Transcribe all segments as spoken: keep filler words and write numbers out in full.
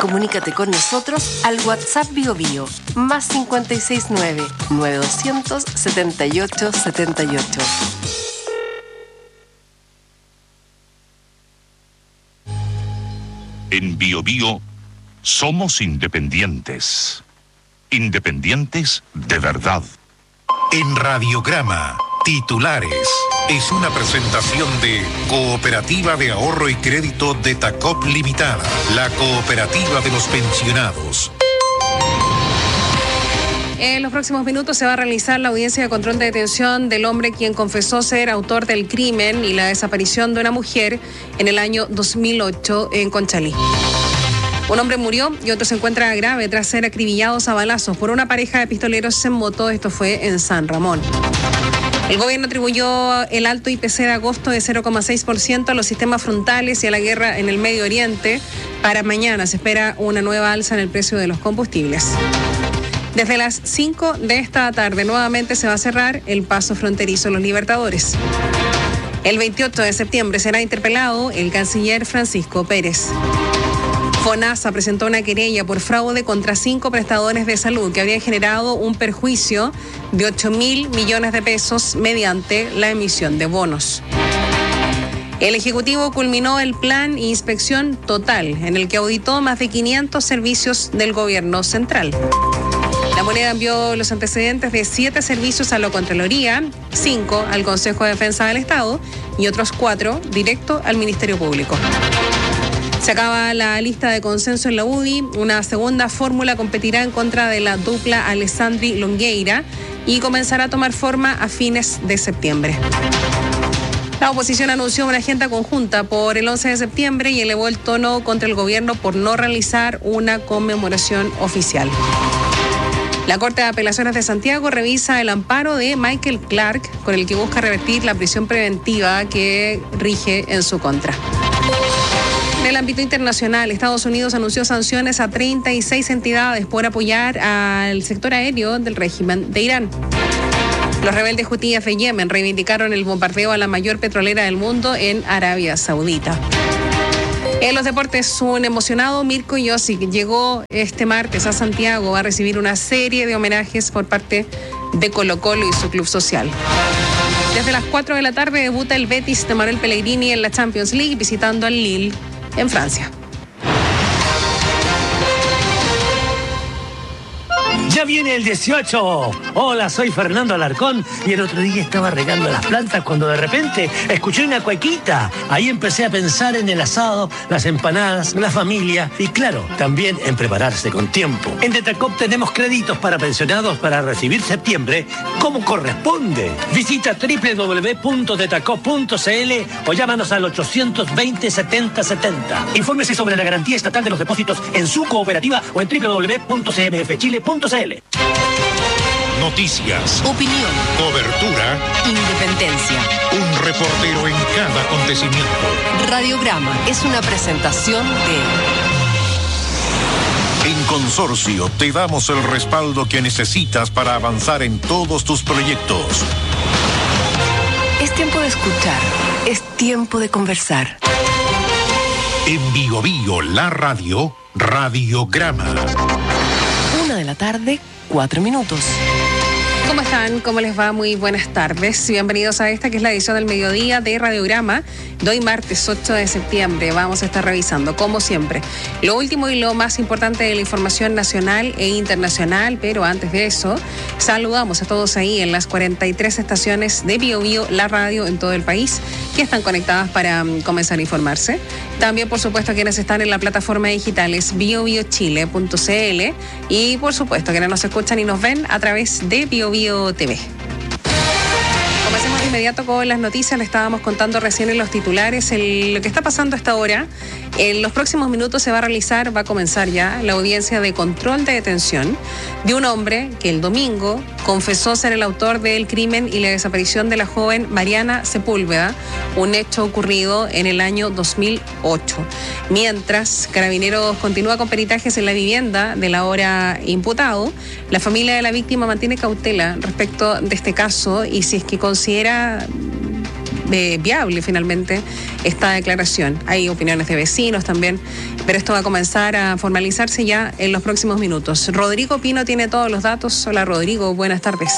Comunícate con nosotros al WhatsApp Bio Bio, más cincuenta y seis nueve, nueve doscientos, setenta y ocho setenta y ocho. En Bio Bio somos independientes. Independientes de verdad. En Radiograma, titulares. Es una presentación de Cooperativa de Ahorro y Crédito de Tacop Limitada, la cooperativa de los pensionados. En los próximos minutos se va a realizar la audiencia de control de detención del hombre quien confesó ser autor del crimen y la desaparición de una mujer en el año dos mil ocho en Conchalí. Un hombre murió y otro se encuentra grave tras ser acribillados a balazos por una pareja de pistoleros en moto. Esto fue en San Ramón. El gobierno atribuyó el alto I P C de agosto de cero coma seis por ciento a los sistemas frontales y a la guerra en el Medio Oriente. Para mañana se espera una nueva alza en el precio de los combustibles. Desde las cinco de esta tarde nuevamente se va a cerrar el paso fronterizo Los Libertadores. El veintiocho de septiembre será interpelado el canciller Francisco Pérez. FONASA presentó una querella por fraude contra cinco prestadores de salud que habrían generado un perjuicio de ocho mil millones de pesos mediante la emisión de bonos. El Ejecutivo culminó el plan Inspección Total, en el que auditó más de quinientos servicios del gobierno central. La Moneda envió los antecedentes de siete servicios a la Contraloría, cinco al Consejo de Defensa del Estado y otros cuatro directo al Ministerio Público. Se acaba la lista de consenso en la U D I. Una segunda fórmula competirá en contra de la dupla Alessandri Longueira y comenzará a tomar forma a fines de septiembre. La oposición anunció una agenda conjunta por el once de septiembre y elevó el tono contra el gobierno por no realizar una conmemoración oficial. La Corte de Apelaciones de Santiago revisa el amparo de Michael Clark, con el que busca revertir la prisión preventiva que rige en su contra. En el ámbito internacional, Estados Unidos anunció sanciones a treinta y seis entidades por apoyar al sector aéreo del régimen de Irán. Los rebeldes hutíes de Yemen reivindicaron el bombardeo a la mayor petrolera del mundo en Arabia Saudita. En los deportes, un emocionado Mirko Josic llegó este martes a Santiago a recibir una serie de homenajes por parte de Colo-Colo y su club social. Desde las cuatro de la tarde debuta el Betis de Manuel Pellegrini en la Champions League visitando al Lille en Francia. ¡Ya viene el dieciocho! Hola, soy Fernando Alarcón y el otro día estaba regando las plantas cuando de repente escuché una cuequita. Ahí empecé a pensar en el asado, las empanadas, la familia y claro, también en prepararse con tiempo. En Detacop tenemos créditos para pensionados para recibir septiembre como corresponde. Visita doble u doble u doble u punto detacop punto c l o llámanos al ochocientos veinte, setenta setenta. Infórmese sobre la garantía estatal de los depósitos en su cooperativa o en doble u doble u doble u punto c m f chile punto c l. Noticias, Opinión, cobertura, independencia. un reportero en cada acontecimiento. Radiograma es una presentación de... En Consorcio te damos el respaldo que necesitas para avanzar en todos tus proyectos. Es tiempo de escuchar, es tiempo de conversar. En Bio Bio, la radio, Radiograma. Una de la tarde, cuatro minutos. ¿Cómo están? ¿Cómo les va? Muy buenas tardes. Bienvenidos a esta que es la edición del mediodía de Radiograma de hoy martes ocho de septiembre. Vamos a estar revisando, como siempre, lo último y lo más importante de la información nacional e internacional, pero antes de eso, saludamos a todos ahí en las cuarenta y tres estaciones de Bio Bio, la radio en todo el país, que están conectadas para um, comenzar a informarse. También, por supuesto, quienes están en la plataforma digital es bio bio chile punto c l y, por supuesto, quienes nos escuchan y nos ven a través de Bio Bio T V. Comencemos de inmediato con las noticias. Le estábamos contando recién en los titulares el, lo que está pasando a esta hora. En los próximos minutos se va a realizar, va a comenzar ya la audiencia de control de detención de un hombre que el domingo confesó ser el autor del crimen y la desaparición de la joven Mariana Sepúlveda, un hecho ocurrido en el año dos mil ocho. Mientras Carabineros continúa con peritajes en la vivienda del ahora imputado, la familia de la víctima mantiene cautela respecto de este caso y si es que considera eh, viable finalmente esta declaración. Hay opiniones de vecinos también, pero esto va a comenzar a formalizarse ya en los próximos minutos. Rodrigo Pino tiene todos los datos. Hola Rodrigo, buenas tardes.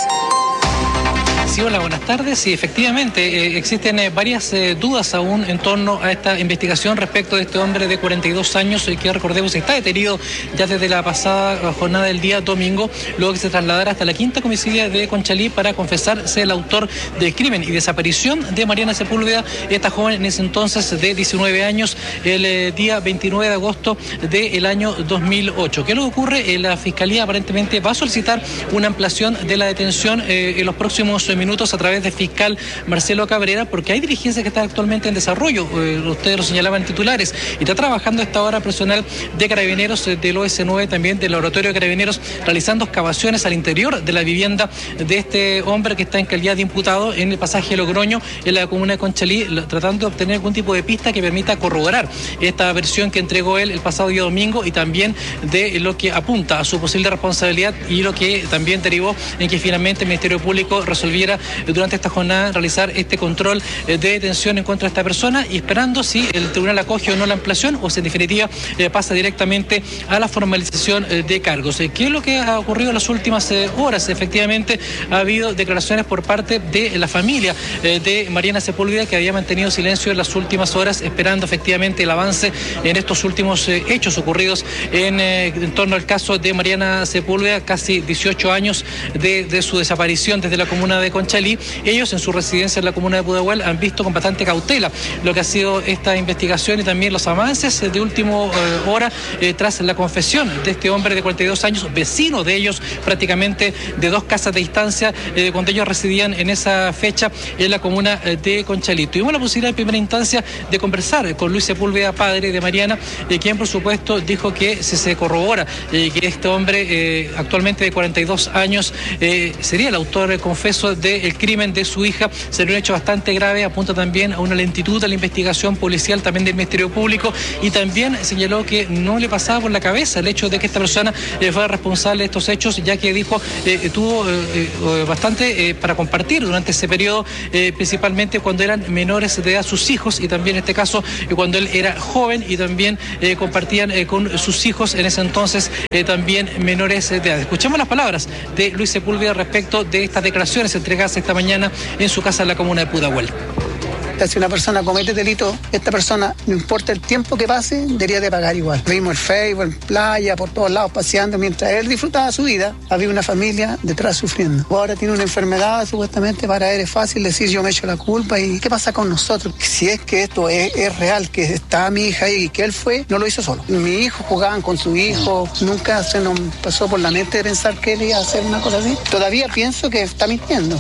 Sí, hola, buenas tardes. Sí, efectivamente, eh, existen eh, varias eh, dudas aún en torno a esta investigación respecto de este hombre de cuarenta y dos años eh, que, recordemos, está detenido ya desde la pasada jornada del día domingo, luego que se trasladara hasta la quinta comisaría de Conchalí para confesarse el autor del crimen y desaparición de Mariana Sepúlveda, esta joven en ese entonces de diecinueve años, el eh, día veintinueve de agosto del año dos mil ocho. ¿Qué es lo que ocurre? Eh, la Fiscalía aparentemente va a solicitar una ampliación de la detención eh, en los próximos minutos minutos a través del fiscal Marcelo Cabrera, porque hay diligencias que están actualmente en desarrollo, eh, ustedes lo señalaban en titulares, y está trabajando esta hora personal de Carabineros eh, del O S nueve, también del Laboratorio de Carabineros, realizando excavaciones al interior de la vivienda de este hombre que está en calidad de imputado en el pasaje Logroño, en la comuna de Conchalí, tratando de obtener algún tipo de pista que permita corroborar esta versión que entregó él el pasado día domingo y también de lo que apunta a su posible responsabilidad y lo que también derivó en que finalmente el Ministerio Público resolviera durante esta jornada realizar este control de detención en contra de esta persona y esperando si el tribunal acoge o no la ampliación o si en definitiva eh, pasa directamente a la formalización eh, de cargos. Eh, ¿Qué es lo que ha ocurrido en las últimas eh, horas? Efectivamente ha habido declaraciones por parte de la familia eh, de Mariana Sepúlveda, que había mantenido silencio en las últimas horas esperando efectivamente el avance en estos últimos eh, hechos ocurridos en, eh, en torno al caso de Mariana Sepúlveda, casi dieciocho años de, de su desaparición desde la comuna de Conchalí. Ellos en su residencia en la comuna de Pudahuel han visto con bastante cautela lo que ha sido esta investigación y también los avances de última eh, hora eh, tras la confesión de este hombre de cuarenta y dos años, vecino de ellos prácticamente de dos casas de distancia eh, cuando ellos residían en esa fecha en la comuna eh, de Conchalí. Tuvimos la posibilidad en primera instancia de conversar con Luis Sepúlveda, padre de Mariana, eh, quien por supuesto dijo que si se corrobora eh, que este hombre eh, actualmente de cuarenta y dos años eh, sería el autor eh, confeso del crimen de su hija, sería un hecho bastante grave, apunta también a una lentitud de la investigación policial también del Ministerio Público y también señaló que no le pasaba por la cabeza el hecho de que esta persona eh, fuera responsable de estos hechos, ya que dijo eh, tuvo eh, eh, bastante eh, para compartir durante ese periodo, eh, principalmente cuando eran menores de edad sus hijos y también en este caso eh, cuando él era joven y también eh, compartían eh, con sus hijos en ese entonces eh, también menores de edad. Escuchemos las palabras de Luis Sepúlveda respecto de estas declaraciones entregadas esta mañana en su casa en la comuna de Pudahuel. Si una persona comete delito, esta persona, no importa el tiempo que pase, debería de pagar igual. Vimos el Facebook, en playa, por todos lados paseando, mientras él disfrutaba su vida, había una familia detrás sufriendo. Ahora tiene una enfermedad, supuestamente para él es fácil decir yo me echo la culpa. ¿Y qué pasa con nosotros? Si es que esto es, es real, que está mi hija ahí y que él fue, no lo hizo solo. Mi hijo jugaban con su hijo, nunca se nos pasó por la mente de pensar que él iba a hacer una cosa así. Todavía pienso que está mintiendo.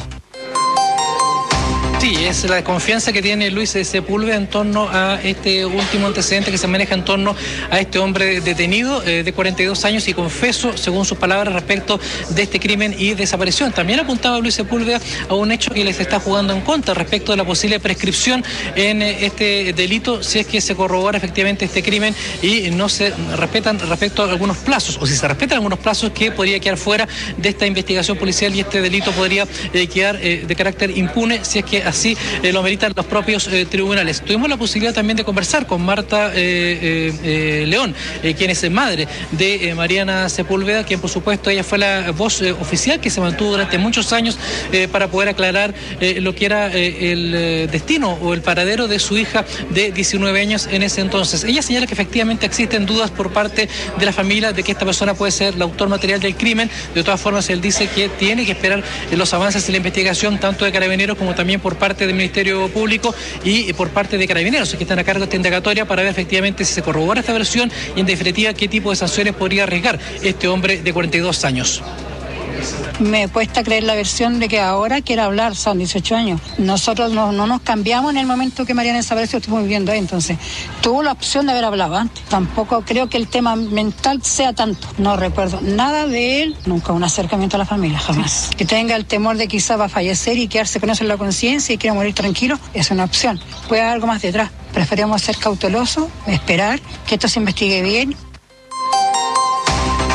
Sí, es la confianza que tiene Luis Sepúlveda en torno a este último antecedente que se maneja en torno a este hombre detenido eh, de cuarenta y dos años y confeso, según sus palabras, respecto de este crimen y desaparición. También apuntaba Luis Sepúlveda a un hecho que les está jugando en contra respecto de la posible prescripción en eh, este delito si es que se corrobora efectivamente este crimen y no se respetan respecto a algunos plazos, o si se respetan algunos plazos que podría quedar fuera de esta investigación policial y este delito podría eh, quedar eh, de carácter impune si es que así eh, lo meritan los propios eh, tribunales. Tuvimos la posibilidad también de conversar con Marta eh, eh, eh, León, eh, quien es madre de eh, Mariana Sepúlveda, quien por supuesto ella fue la voz eh, oficial que se mantuvo durante muchos años eh, para poder aclarar eh, lo que era eh, el eh, destino o el paradero de su hija de diecinueve años en ese entonces. Ella señala que efectivamente existen dudas por parte de la familia de que esta persona puede ser el autor material del crimen. De todas formas, él dice que tiene que esperar eh, los avances de la investigación tanto de Carabineros como también por parte del Ministerio Público y por parte de Carabineros, que están a cargo de esta indagatoria para ver efectivamente si se corrobora esta versión y en definitiva qué tipo de sanciones podría arriesgar este hombre de cuarenta y dos años. Me cuesta creer la versión de que ahora quiera hablar, son dieciocho años. Nosotros no, no nos cambiamos en el momento que Mariana desapareció, estuvimos viviendo ahí, entonces tuvo la opción de haber hablado antes. Tampoco creo que el tema mental sea tanto. No recuerdo nada de él, nunca un acercamiento a la familia, jamás. Que tenga el temor de quizá va a fallecer y quedarse con eso en la conciencia y quiera morir tranquilo, es una opción. Puede haber algo más detrás. Preferimos ser cautelosos, esperar que esto se investigue bien.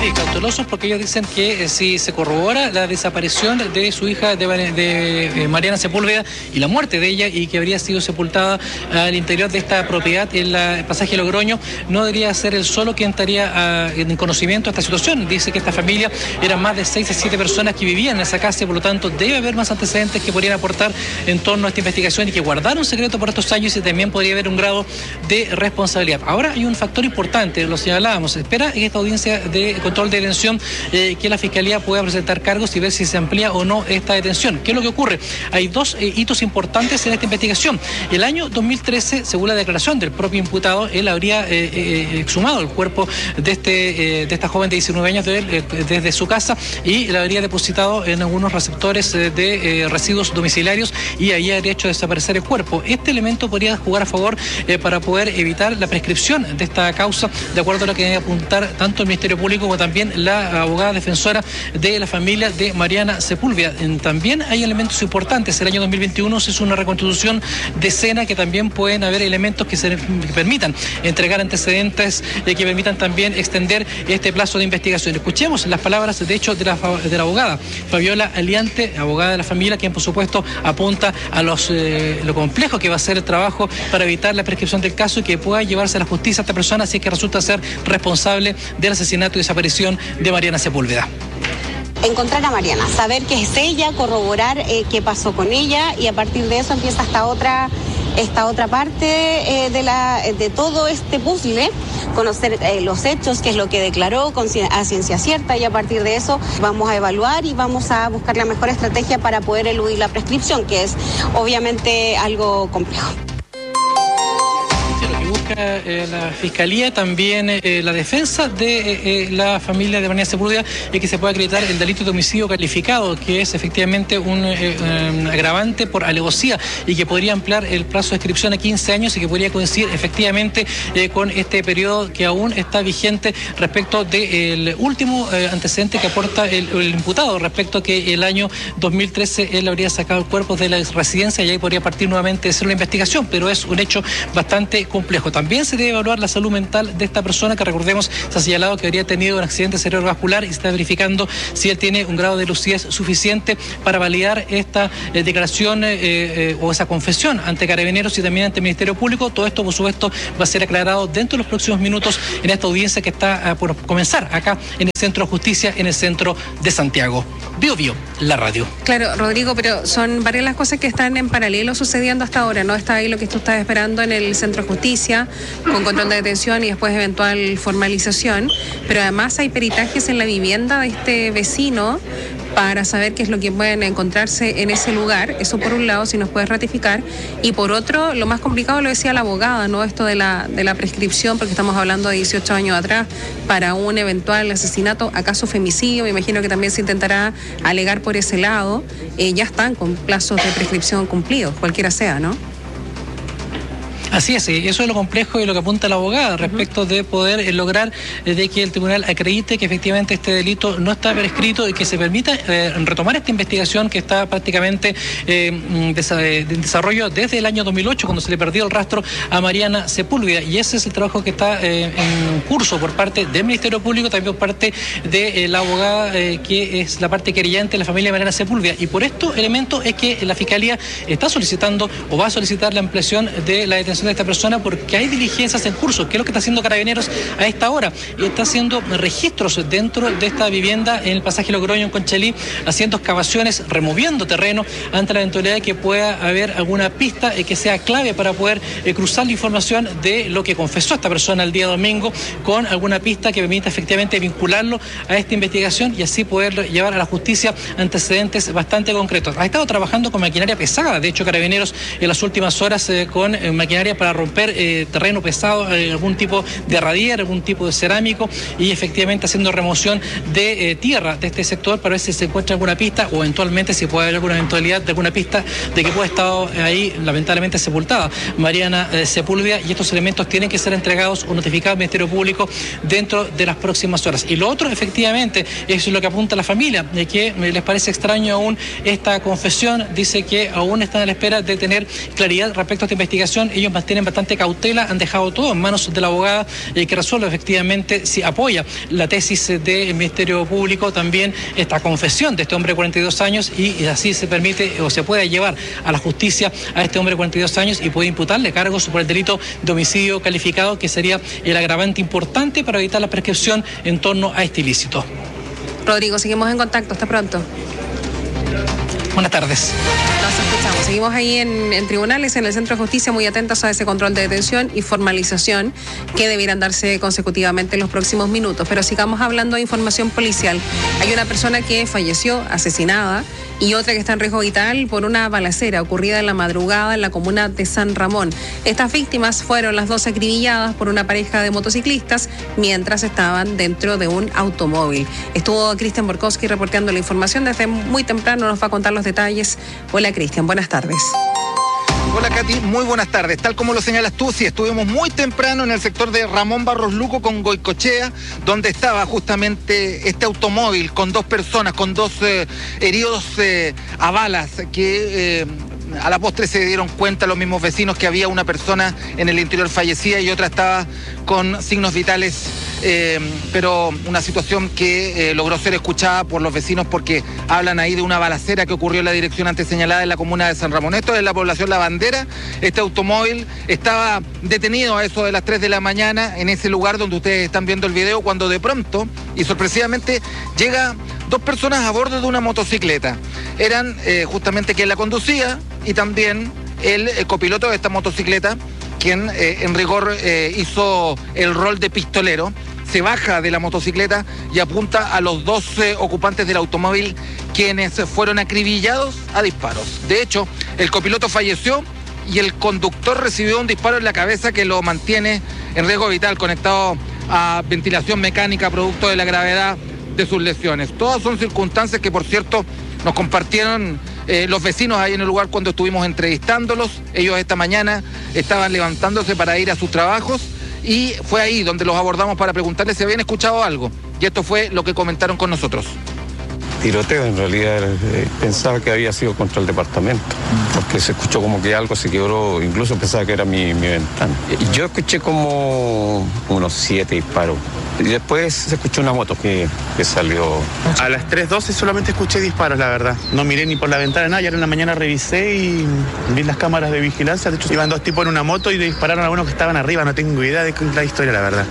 Sí, cautelosos porque ellos dicen que eh, si se corrobora la desaparición de su hija de, de, de eh, Mariana Sepúlveda y la muerte de ella y que habría sido sepultada al interior de esta propiedad en la, el pasaje Logroño, no debería ser el solo quien estaría uh, en conocimiento de esta situación. Dice que esta familia eran más de seis a siete personas que vivían en esa casa y por lo tanto debe haber más antecedentes que podrían aportar en torno a esta investigación y que guardaron secreto por estos años y también podría haber un grado de responsabilidad. Ahora hay un factor importante, lo señalábamos, espera en esta audiencia de control de detención eh, que la Fiscalía pueda presentar cargos y ver si se amplía o no esta detención. ¿Qué es lo que ocurre? Hay dos eh, hitos importantes en esta investigación. El año dos mil trece, según la declaración del propio imputado, él habría eh, eh, exhumado el cuerpo de, este, eh, de esta joven de diecinueve años de él, eh, desde su casa y la habría depositado en algunos receptores eh, de eh, residuos domiciliarios y ahí habría hecho desaparecer el cuerpo. Este elemento podría jugar a favor eh, para poder evitar la prescripción de esta causa, de acuerdo a lo que debe apuntar tanto el Ministerio Público como también la abogada defensora de la familia de Mariana Sepúlveda. También hay elementos importantes. El año dos mil veintiuno se hizo una reconstitución de escena que también pueden haber elementos que se que permitan entregar antecedentes eh, que permitan también extender este plazo de investigación. Escuchemos las palabras, de hecho, de la, de la abogada Fabiola Aliante, abogada de la familia, quien por supuesto apunta a los eh, lo complejo que va a ser el trabajo para evitar la prescripción del caso y que pueda llevarse a la justicia a esta persona si es que resulta ser responsable del asesinato y desaparición de Mariana Sepúlveda. Encontrar a Mariana, saber que es ella, corroborar eh, qué pasó con ella y a partir de eso empieza esta otra esta otra parte eh, de la de todo este puzzle, conocer eh, los hechos, qué es lo que declaró con, a ciencia cierta y a partir de eso vamos a evaluar y vamos a buscar la mejor estrategia para poder eludir la prescripción, que es obviamente algo complejo. Busca eh, la Fiscalía, también eh, la defensa de eh, eh, la familia de Mariana Sepúlveda y que se pueda acreditar el delito de homicidio calificado, que es efectivamente un eh, eh, agravante por alevosía y que podría ampliar el plazo de inscripción a quince años y que podría coincidir efectivamente eh, con este periodo que aún está vigente respecto del último eh, antecedente que aporta el, el imputado respecto a que el año dos mil trece él habría sacado el cuerpo de la residencia y ahí podría partir nuevamente de hacer una investigación, pero es un hecho bastante complejo. También se debe evaluar la salud mental de esta persona que, recordemos, se ha señalado que habría tenido un accidente cerebrovascular y se está verificando si él tiene un grado de lucidez suficiente para validar esta eh, declaración eh, eh, o esa confesión ante Carabineros y también ante el Ministerio Público. Todo esto, por supuesto, va a ser aclarado dentro de los próximos minutos en esta audiencia que está uh, por comenzar acá en el Centro de Justicia, en el centro de Santiago. Bio Bio, la radio. Claro, Rodrigo, pero son varias las cosas que están en paralelo sucediendo hasta ahora, ¿no? Está ahí lo que tú estás esperando en el Centro de Justicia, con control de detención y después eventual formalización, pero además hay peritajes en la vivienda de este vecino para saber qué es lo que pueden encontrarse en ese lugar. Eso por un lado, si nos puedes ratificar, y por otro, lo más complicado lo decía la abogada, ¿no? Esto de la, de la prescripción, porque estamos hablando de dieciocho años atrás, para un eventual asesinato, acaso femicidio, me imagino que también se intentará alegar por ese lado, eh, ya están con plazos de prescripción cumplidos, cualquiera sea, ¿no? Así es, eso es lo complejo y lo que apunta la abogada respecto uh-huh. de poder eh, lograr eh, de que el tribunal acredite que efectivamente este delito no está prescrito y que se permita eh, retomar esta investigación que está prácticamente eh, en desarrollo desde el año dos mil ocho, cuando se le perdió el rastro a Mariana Sepúlveda. Y ese es el trabajo que está eh, en curso por parte del Ministerio Público, también por parte de eh, la abogada eh, que es la parte querellante de la familia de Mariana Sepúlveda. Y por estos elementos es que la Fiscalía está solicitando o va a solicitar la ampliación de la detención de esta persona porque hay diligencias en curso, que es lo que está haciendo Carabineros a esta hora, y está haciendo registros dentro de esta vivienda en el pasaje Logroño en Conchalí, haciendo excavaciones, removiendo terreno ante la eventualidad de que pueda haber alguna pista eh, que sea clave para poder eh, cruzar la información de lo que confesó esta persona el día domingo con alguna pista que permita efectivamente vincularlo a esta investigación y así poder llevar a la justicia antecedentes bastante concretos. Ha estado trabajando con maquinaria pesada, de hecho Carabineros en las últimas horas eh, con eh, maquinaria para romper eh, terreno pesado, eh, algún tipo de radier, algún tipo de cerámico y efectivamente haciendo remoción de eh, tierra de este sector para ver si se encuentra alguna pista o eventualmente si puede haber alguna eventualidad de alguna pista de que pueda estar ahí lamentablemente sepultada Mariana eh, Sepúlveda, y estos elementos tienen que ser entregados o notificados al Ministerio Público dentro de las próximas horas. Y lo otro efectivamente es lo que apunta la familia, de que eh, les parece extraño aún esta confesión, dice que aún están a la espera de tener claridad respecto a esta investigación. Ellos además tienen bastante cautela, han dejado todo en manos de la abogada eh, que resuelve efectivamente si apoya la tesis del Ministerio Público, también esta confesión de este hombre de cuarenta y dos años, y, y así se permite o se puede llevar a la justicia a este hombre de cuarenta y dos años y puede imputarle cargos por el delito de homicidio calificado, que sería el agravante importante para evitar la prescripción en torno a este ilícito. Rodrigo, seguimos en contacto. Hasta pronto. Buenas tardes. Nos escuchamos. Seguimos ahí en, en tribunales, en el Centro de Justicia, muy atentos a ese control de detención y formalización que debieran darse consecutivamente en los próximos minutos. Pero sigamos hablando de información policial. Hay una persona que falleció asesinada y otra que está en riesgo vital por una balacera ocurrida en la madrugada en la comuna de San Ramón. Estas víctimas fueron las dos acribilladas por una pareja de motociclistas mientras estaban dentro de un automóvil. Estuvo Cristian Borkowski reporteando la información desde muy temprano, nos va a contar los detalles. Hola Cristian, buenas tardes. Hola Katy, muy buenas tardes. Tal como lo señalas tú, sí, estuvimos muy temprano en el sector de Ramón Barros Luco con Goicochea, donde estaba justamente este automóvil con dos personas, con dos eh, heridos eh, a balas que... Eh, A la postre se dieron cuenta los mismos vecinos que había una persona en el interior fallecida y otra estaba con signos vitales, eh, pero una situación que eh, logró ser escuchada por los vecinos porque hablan ahí de una balacera que ocurrió en la dirección antes señalada en la comuna de San Ramón. Esto es la población La Bandera. Este automóvil estaba detenido a eso de las tres de la mañana en ese lugar donde ustedes están viendo el video, cuando de pronto y sorpresivamente llega dos personas a bordo de una motocicleta. Eran eh, justamente quien la conducía y también el, el copiloto de esta motocicleta, quien eh, en rigor eh, hizo el rol de pistolero. Se baja de la motocicleta y apunta a los dos eh, ocupantes del automóvil, quienes fueron acribillados a disparos. De hecho, el copiloto falleció y el conductor recibió un disparo en la cabeza que lo mantiene en riesgo vital, conectado a ventilación mecánica producto de la gravedad de sus lesiones. Todas son circunstancias que, por cierto, nos compartieron eh, los vecinos ahí en el lugar cuando estuvimos entrevistándolos. Ellos esta mañana estaban levantándose para ir a sus trabajos y fue ahí donde los abordamos para preguntarles si habían escuchado algo. Y esto fue lo que comentaron con nosotros. Tiroteo, en realidad eh, pensaba que había sido contra el departamento, porque se escuchó como que algo se quebró, incluso pensaba que era mi, mi ventana. Y yo escuché como unos siete disparos. Y después se escuchó una moto que, que salió. A las tres doce solamente escuché disparos, la verdad. No miré ni por la ventana, nada. Y ahora en la mañana revisé y vi las cámaras de vigilancia. De hecho, iban dos tipos en una moto y le dispararon a unos que estaban arriba. No tengo idea de la historia, la verdad.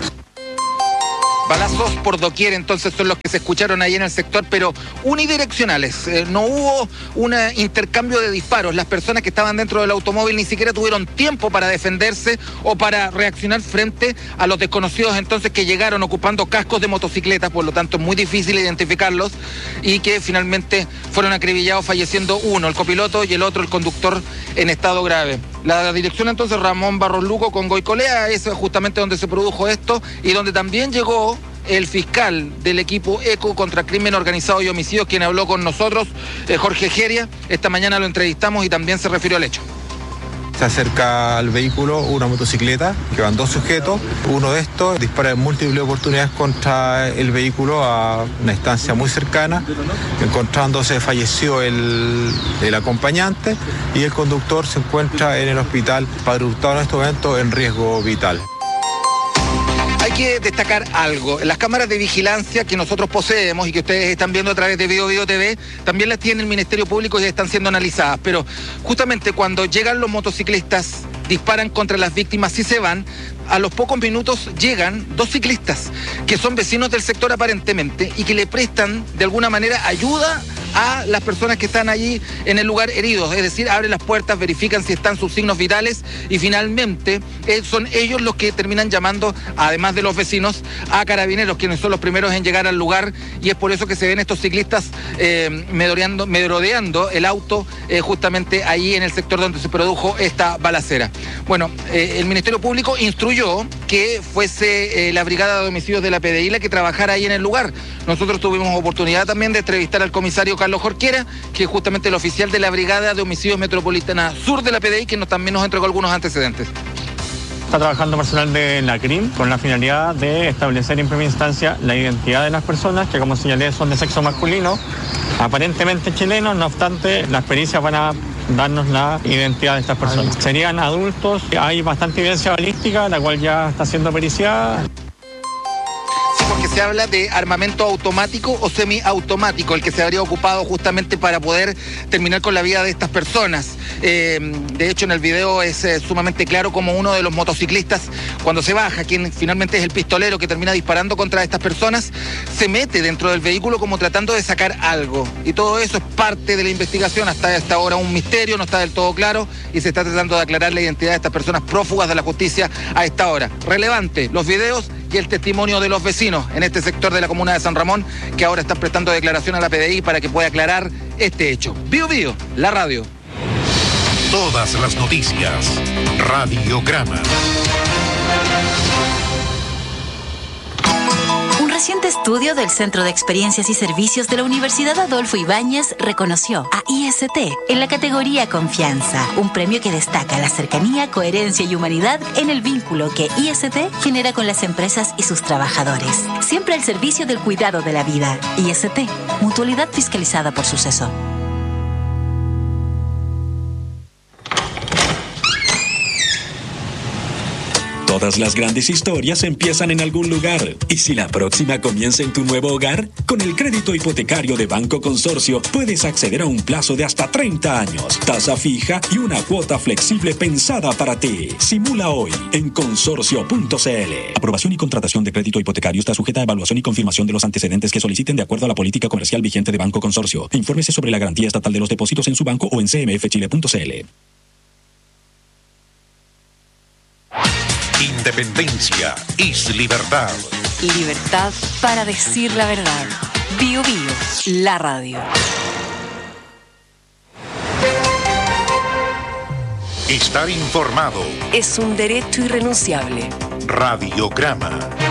Balazos por doquier, entonces, son los que se escucharon ahí en el sector, pero unidireccionales. Eh, no hubo un intercambio de disparos. Las personas que estaban dentro del automóvil ni siquiera tuvieron tiempo para defenderse o para reaccionar frente a los desconocidos entonces que llegaron ocupando cascos de motocicletas, por lo tanto es muy difícil identificarlos, y que finalmente fueron acribillados, falleciendo uno, el copiloto, y el otro, el conductor, en estado grave. La dirección entonces Ramón Barros Luco con Goicolea es justamente donde se produjo esto y donde también llegó el fiscal del equipo ECO contra crimen organizado y homicidios, quien habló con nosotros, eh, Jorge Geria. Esta mañana lo entrevistamos y también se refirió al hecho. Se acerca al vehículo una motocicleta, que van dos sujetos. Uno de estos dispara en múltiples oportunidades contra el vehículo a una distancia muy cercana, encontrándose falleció el, el acompañante y el conductor se encuentra en el hospital padructado en este momento en riesgo vital. Hay que destacar algo. Las cámaras de vigilancia que nosotros poseemos y que ustedes están viendo a través de Bio Bio T V, también las tiene el Ministerio Público y están siendo analizadas. Pero justamente cuando llegan los motociclistas, disparan contra las víctimas y se van, a los pocos minutos llegan dos ciclistas que son vecinos del sector aparentemente y que le prestan de alguna manera ayuda a las personas que están allí en el lugar heridos, es decir, abren las puertas, verifican si están sus signos vitales y finalmente eh, son ellos los que terminan llamando, además de los vecinos, a carabineros, quienes son los primeros en llegar al lugar, y es por eso que se ven estos ciclistas eh, merodeando, merodeando el auto eh, justamente ahí en el sector donde se produjo esta balacera. Bueno, eh, el Ministerio Público instruyó que fuese eh, la Brigada de Homicidios de la P D I la que trabajara ahí en el lugar. Nosotros tuvimos oportunidad también de entrevistar al comisario Carlos Jorquera, que es justamente el oficial de la Brigada de Homicidios Metropolitana Sur de la P D I, que nos, también nos entregó algunos antecedentes. Está trabajando personal de la C R I M con la finalidad de establecer en primera instancia la identidad de las personas, que como señalé son de sexo masculino, aparentemente chilenos. No obstante, las pericias van a darnos la identidad de estas personas. Serían adultos, hay bastante evidencia balística, la cual ya está siendo periciada. Porque se habla de armamento automático o semiautomático, el que se habría ocupado justamente para poder terminar con la vida de estas personas. Eh, de hecho, en el video es eh, sumamente claro como uno de los motociclistas, cuando se baja, quien finalmente es el pistolero que termina disparando contra estas personas, se mete dentro del vehículo como tratando de sacar algo. Y todo eso es parte de la investigación. Hasta esta hora un misterio, no está del todo claro y se está tratando de aclarar la identidad de estas personas prófugas de la justicia a esta hora. Relevante, los videos y el testimonio de los vecinos en este sector de la comuna de San Ramón, que ahora están prestando declaración a la P D I para que pueda aclarar este hecho. Bio Bio, la radio. Todas las noticias. Radiograma. Un reciente estudio del Centro de Experiencias y Servicios de la Universidad Adolfo Ibáñez reconoció a I S T en la categoría Confianza, un premio que destaca la cercanía, coherencia y humanidad en el vínculo que I S T genera con las empresas y sus trabajadores. Siempre al servicio del cuidado de la vida. I S T, mutualidad fiscalizada por Suceso. Todas las grandes historias empiezan en algún lugar. ¿Y si la próxima comienza en tu nuevo hogar? Con el crédito hipotecario de Banco Consorcio puedes acceder a un plazo de hasta treinta años, tasa fija y una cuota flexible pensada para ti. Simula hoy en consorcio punto c l. Aprobación y contratación de crédito hipotecario está sujeta a evaluación y confirmación de los antecedentes que soliciten de acuerdo a la política comercial vigente de Banco Consorcio. Infórmese sobre la garantía estatal de los depósitos en su banco o en c m f chile punto c l. Independencia es libertad. Libertad para decir la verdad. Bio Bio, la radio. Estar informado es un derecho irrenunciable. Radiograma.